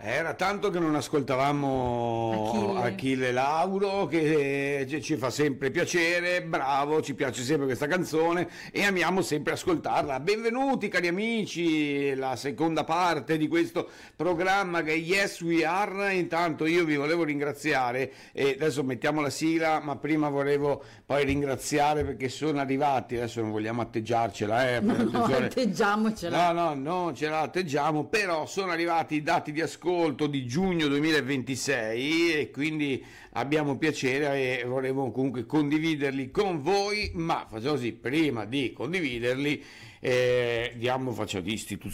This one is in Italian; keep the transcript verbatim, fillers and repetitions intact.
Era tanto che non ascoltavamo Achille. Achille Lauro, che ci ci fa sempre piacere, bravo, ci piace sempre questa canzone e amiamo sempre ascoltarla. Benvenuti cari amici, la seconda parte di questo programma che è Yes We Are. Intanto io vi volevo ringraziare e adesso mettiamo la sigla, ma prima volevo poi ringraziare perché sono arrivati, adesso non vogliamo atteggiarcela, eh, No, no, attenzione. atteggiamocela. No, no, non ce la atteggiamo, però sono arrivati i dati di ascolto di giugno duemilaventisei e quindi abbiamo piacere e volevo comunque condividerli con voi, ma facciamo così, prima di condividerli eh, diamo, facciamo di